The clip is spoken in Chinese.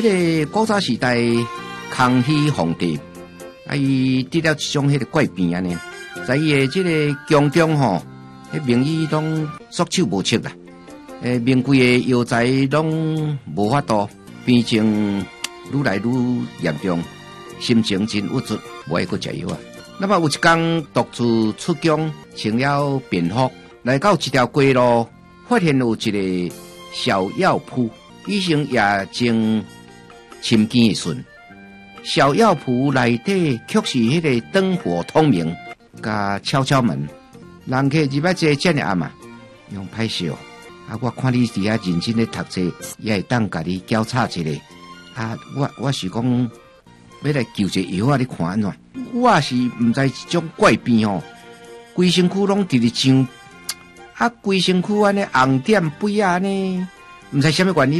个古早时代，康熙皇帝伊得了一种个怪病安尼，在伊的这个宫中吼，名医拢束手无策啦，名贵的药材拢无法度，病情愈来愈严重，心情真郁卒，无爱阁食药啊。那么有一天独自出宫，穿了便服，来到一条街路，发现有一个小药铺，医生也正深更一瞬。小药铺内底却是迄个灯火通明，甲敲敲门，人客入来坐遮尔暗嘛，用歹笑。我看你伫遐认真咧读册，也会当甲你交叉一下。我是讲要来求一药啊，你看安怎？我是毋知这种怪病吼，规身躯拢直直痒，规身躯安尼红点背啊呢，毋知啥物原因。